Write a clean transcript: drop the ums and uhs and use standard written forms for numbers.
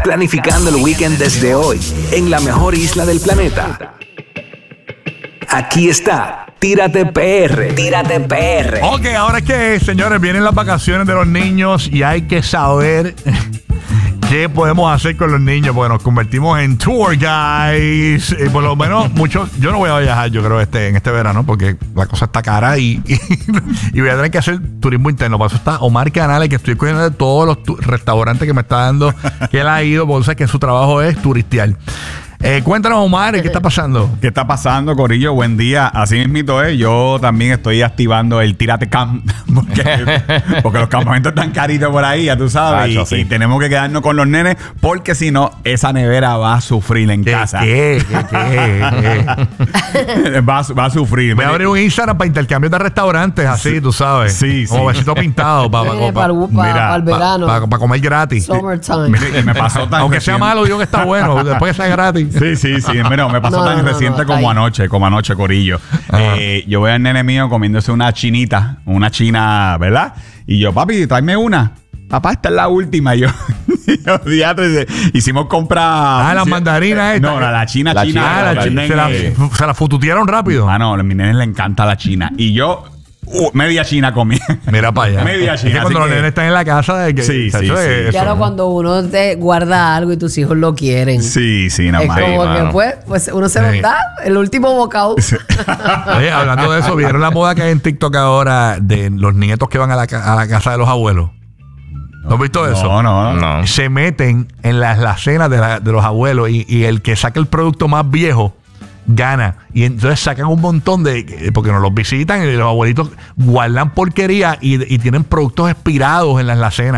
Planificando el weekend desde hoy, en la mejor isla del planeta. Aquí está, Tírate PR. Tírate PR. Ok, ahora es que, señores, vienen las vacaciones de los niños y hay que saber qué podemos hacer con los niños, porque nos convertimos en tour guys. Por lo menos muchos, yo no voy a viajar, yo creo, en este verano, porque la cosa está cara y voy a tener que hacer turismo interno. Para eso está Omar Canales, que estoy cogiendo de todos los restaurantes que me está dando, que él ha ido, porque sabes que su trabajo es turistear. Cuéntanos, Omar, ¿qué está pasando? ¿Qué está pasando, Corillo? Buen día. Así mismito es. Yo también estoy activando el Tírate Camp porque los campamentos están caritos por ahí, ya tú sabes. Y tenemos que quedarnos con los nenes porque si no, esa nevera va a sufrir en casa. ¿Qué? Va a sufrir. Voy a abrir un Instagram para intercambios de restaurantes, así, tú sabes. Sí. Como besito pintado para el verano. Para comer gratis. Summertime. Mira, y me pasó tan Aunque sea malo, digo que está bueno. Después que sea gratis. Sí. Mira, me pasó tan reciente como anoche, Corillo. Yo veo al nene mío comiéndose una china, ¿verdad? Y yo, papi, tráeme una. Papá, esta es la última. Yo hicimos compra. Las mandarinas estas. No, la china. Se la fututearon rápido. No, a mis nenes les encanta la china. Y yo media china comí. Mira para allá. Media china. Es que cuando los nenes están en la casa. Sí. Claro, cuando uno te guarda algo y tus hijos lo quieren. Sí, nada más. Es como que pues uno se lo da el último bocado. Oye, hablando de eso, ¿vieron la moda que hay en TikTok ahora de los nietos que van a la casa de los abuelos? ¿No has visto eso? No. Se meten en las cenas de los abuelos y el que saca el producto más viejo gana. Y entonces sacan un montón porque nos los visitan y los abuelitos guardan porquería y tienen productos expirados en las cenas.